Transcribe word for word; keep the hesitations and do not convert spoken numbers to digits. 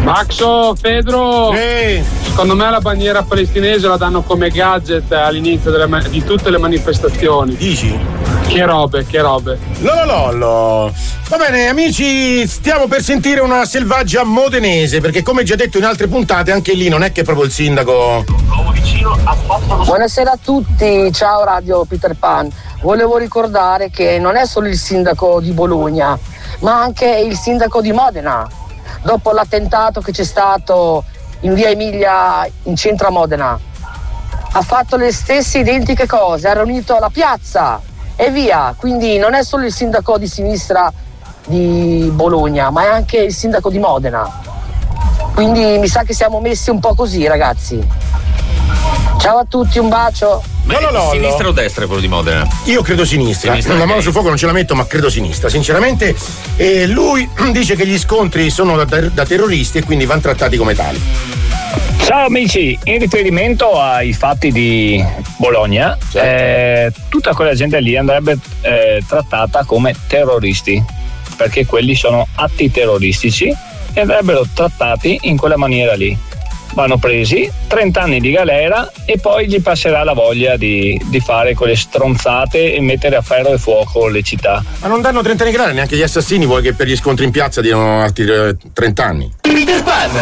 Maxo, Pedro, sì. Secondo me la bandiera palestinese la danno come gadget all'inizio delle ma- di tutte le manifestazioni. Dici? Che robe, che robe. Lololollo. Va bene amici, stiamo per sentire una selvaggia modenese, perché come già detto in altre puntate anche lì non è che proprio il sindaco. Buonasera a tutti, ciao Radio Peter Pan. Volevo ricordare che non è solo il sindaco di Bologna, ma anche il sindaco di Modena. Dopo l'attentato che c'è stato in via Emilia in centro a Modena, ha fatto le stesse identiche cose, ha riunito la piazza e via. Quindi non è solo il sindaco di sinistra di Bologna, ma è anche il sindaco di Modena. Quindi mi sa che siamo messi un po' così, ragazzi. Ciao a tutti, un bacio. Ma no, no, no, sinistra o destra quello di Modena? Io credo sinistra, sinistra la okay. mano sul fuoco non ce la metto, ma credo sinistra, sinceramente. E lui dice che gli scontri sono da, da terroristi e quindi vanno trattati come tali. Ciao amici, in riferimento ai fatti di Bologna, certo. eh, tutta quella gente lì andrebbe eh, trattata come terroristi, perché quelli sono atti terroristici e andrebbero trattati in quella maniera lì. Vanno presi trenta anni di galera e poi gli passerà la voglia di, di fare quelle stronzate e mettere a ferro e fuoco le città. Ma non danno trenta anni di galera neanche gli assassini, vuoi che per gli scontri in piazza diano altri trenta anni?